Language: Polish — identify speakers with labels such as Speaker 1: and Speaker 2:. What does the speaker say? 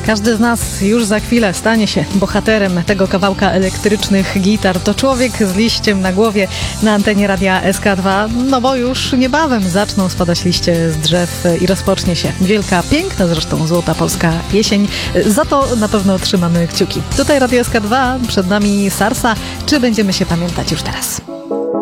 Speaker 1: Każdy z nas już za chwilę stanie się bohaterem tego kawałka elektrycznych gitar. To człowiek z liściem na głowie na antenie radia SK2, no bo już niebawem zaczną spadać liście z drzew i rozpocznie się wielka, piękna zresztą złota polska jesień. Za to na pewno trzymamy kciuki. Tutaj radio SK2, przed nami Sarsa. Czy będziemy się pamiętać już teraz?